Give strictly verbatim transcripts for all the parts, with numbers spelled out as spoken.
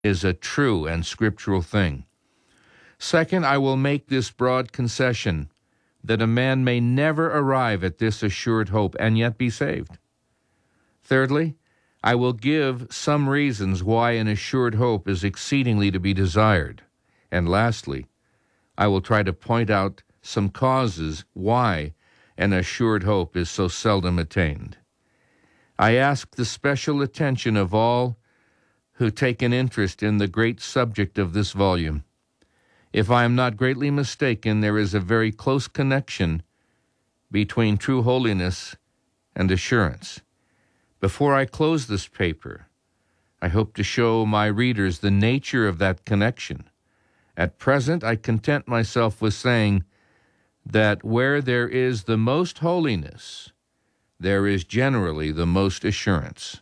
is a true and scriptural thing. Second, I will make this broad concession that a man may never arrive at this assured hope and yet be saved. Thirdly, I will give some reasons why an assured hope is exceedingly to be desired. And lastly, I will try to point out some causes why an assured hope is so seldom attained. I ask the special attention of all who take an interest in the great subject of this volume. If I am not greatly mistaken, there is a very close connection between true holiness and assurance. Before I close this paper, I hope to show my readers the nature of that connection. At present, I content myself with saying that where there is the most holiness, there is generally the most assurance.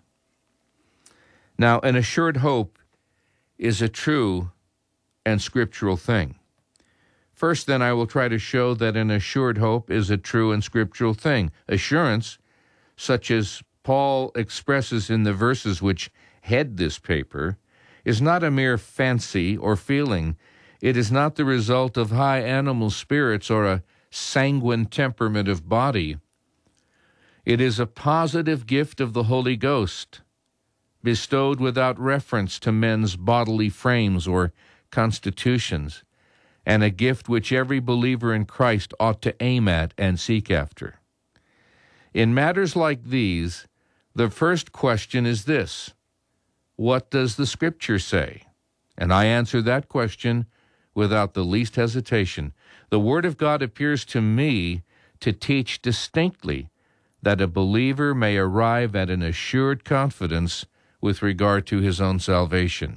Now, an assured hope is a true and scriptural thing. First, then, I will try to show that an assured hope is a true and scriptural thing. Assurance, such as Paul expresses in the verses which head this paper, is not a mere fancy or feeling. It is not the result of high animal spirits or a sanguine temperament of body. It is a positive gift of the Holy Ghost, bestowed without reference to men's bodily frames or constitutions, and a gift which every believer in Christ ought to aim at and seek after. In matters like these, the first question is this: what does the Scripture say? And I answer that question without the least hesitation. The Word of God appears to me to teach distinctly that a believer may arrive at an assured confidence with regard to his own salvation.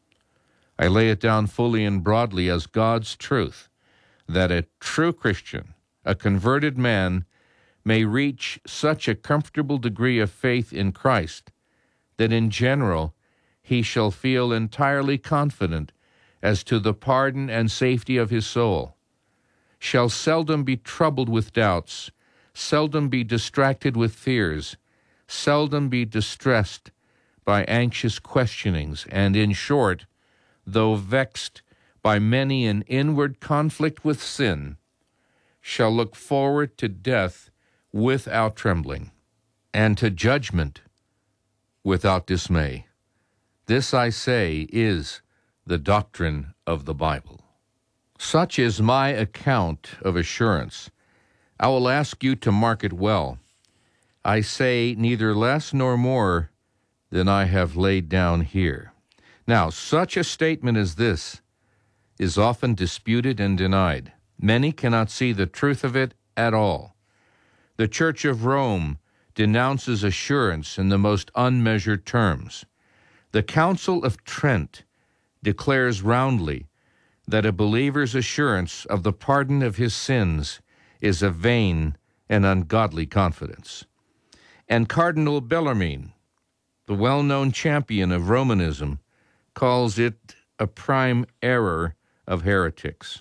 I lay it down fully and broadly as God's truth that a true Christian, a converted man, may reach such a comfortable degree of faith in Christ that in general he shall feel entirely confident as to the pardon and safety of his soul, shall seldom be troubled with doubts, seldom be distracted with fears, seldom be distressed by anxious questionings, and in short, though vexed by many an inward conflict with sin, shall look forward to death without trembling, and to judgment without dismay. This, I say, is the doctrine of the Bible. Such is my account of assurance. I will ask you to mark it well. I say neither less nor more than I have laid down here. Now, such a statement as this is often disputed and denied. Many cannot see the truth of it at all. The Church of Rome denounces assurance in the most unmeasured terms. The Council of Trent declares roundly that a believer's assurance of the pardon of his sins is a vain and ungodly confidence. And Cardinal Bellarmine, the well-known champion of Romanism, calls it a prime error of heretics.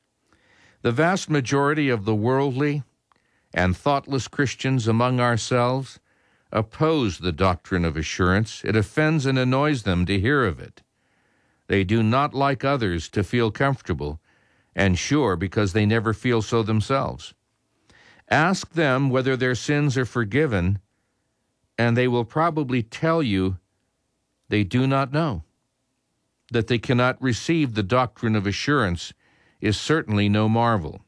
The vast majority of the worldly and thoughtless Christians among ourselves oppose the doctrine of assurance. It offends and annoys them to hear of it. They do not like others to feel comfortable and sure because they never feel so themselves. Ask them whether their sins are forgiven, and they will probably tell you they do not know. That they cannot receive the doctrine of assurance is certainly no marvel.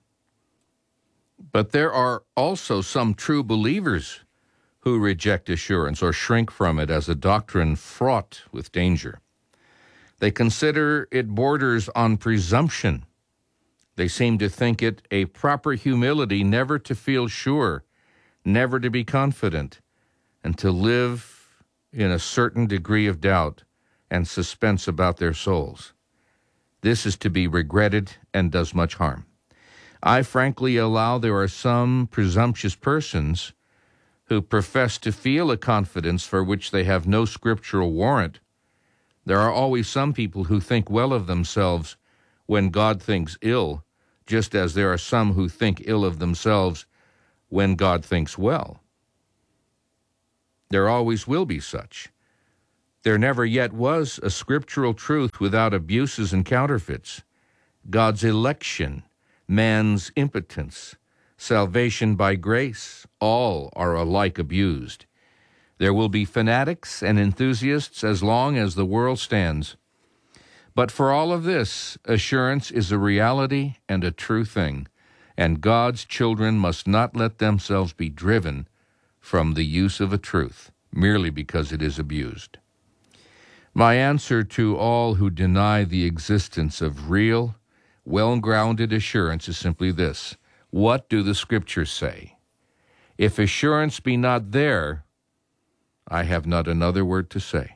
But there are also some true believers who reject assurance or shrink from it as a doctrine fraught with danger. They consider it borders on presumption. They seem to think it a proper humility never to feel sure, never to be confident, and to live in a certain degree of doubt and suspense about their souls. This is to be regretted and does much harm. I frankly allow there are some presumptuous persons who profess to feel a confidence for which they have no scriptural warrant. There are always some people who think well of themselves when God thinks ill, just as there are some who think ill of themselves when God thinks well. There always will be such. There never yet was a scriptural truth without abuses and counterfeits. God's election, man's impotence, salvation by grace, all are alike abused. There will be fanatics and enthusiasts as long as the world stands. But for all of this, assurance is a reality and a true thing, and God's children must not let themselves be driven from the use of a truth merely because it is abused. My answer to all who deny the existence of real, well-grounded assurance is simply this: what do the Scriptures say? If assurance be not there, I have not another word to say.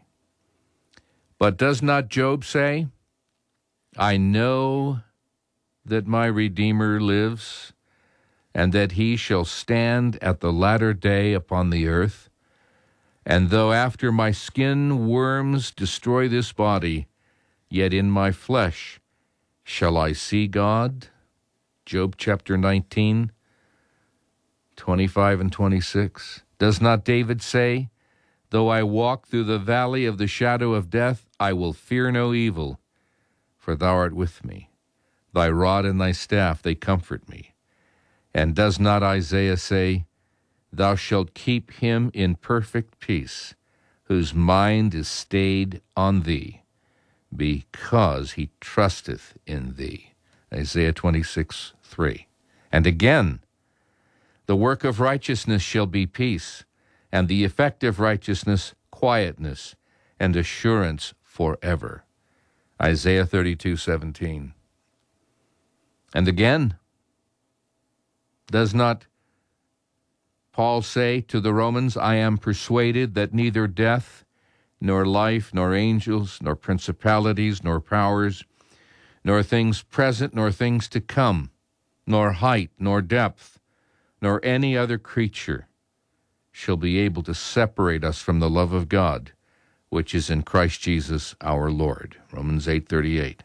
But does not Job say, I know that my Redeemer lives, and that he shall stand at the latter day upon the earth, and though after my skin worms destroy this body, yet in my flesh shall I see God? Job chapter nineteen, twenty-five and twenty-six. Does not David say, though I walk through the valley of the shadow of death, I will fear no evil, for thou art with me. Thy rod and thy staff, they comfort me. And does not Isaiah say, thou shalt keep him in perfect peace, whose mind is stayed on thee, because he trusteth in thee. Isaiah twenty-six, three. And again, the work of righteousness shall be peace, and the effect of righteousness, quietness, and assurance forever. Isaiah thirty-two, seventeen. And again, does not Paul say to the Romans, I am persuaded that neither death, nor life, nor angels, nor principalities, nor powers, nor things present, nor things to come, nor height, nor depth, nor any other creature shall be able to separate us from the love of God, which is in Christ Jesus our Lord. Romans eight, thirty-eight.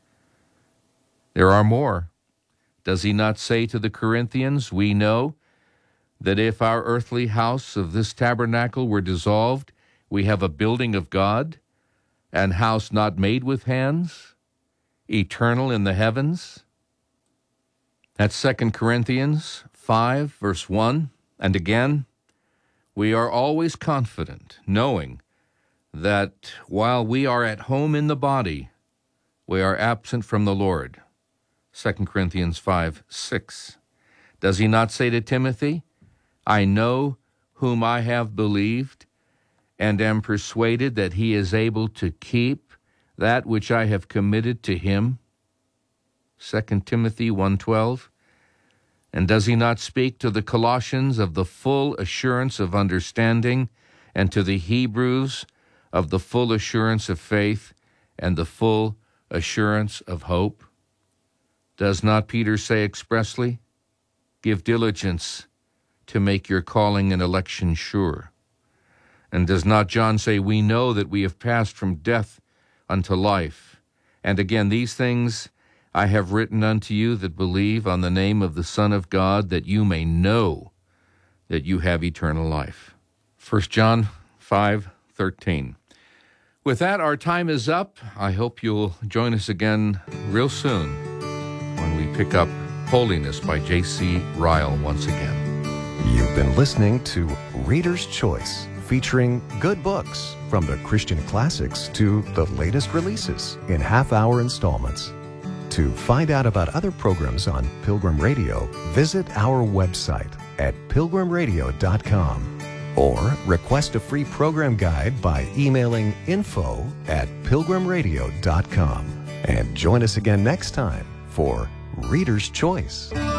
There are more. Does he not say to the Corinthians, we know that if our earthly house of this tabernacle were dissolved, we have a building of God, an house not made with hands, eternal in the heavens? That's Second Corinthians five, verse one. And again, we are always confident, knowing that while we are at home in the body, we are absent from the Lord. Second Corinthians five, six. Does he not say to Timothy, I know whom I have believed, and am persuaded that he is able to keep that which I have committed to him? Second Timothy one, twelve. And does he not speak to the Colossians of the full assurance of understanding, and to the Hebrews of the full assurance of faith, and the full assurance of hope? Does not Peter say expressly, give diligence to make your calling and election sure? And does not John say, we know that we have passed from death unto life? And again, these things I have written unto you that believe on the name of the Son of God, that you may know that you have eternal life. First John five, thirteen. With that, our time is up. I hope you'll join us again real soon when we pick up Holiness by J C Ryle once again. You've been listening to Reader's Choice, featuring good books from the Christian classics to the latest releases in half-hour installments. To find out about other programs on Pilgrim Radio, visit our website at pilgrim radio dot com or request a free program guide by emailing info at pilgrim radio dot com. And join us again next time for Reader's Choice.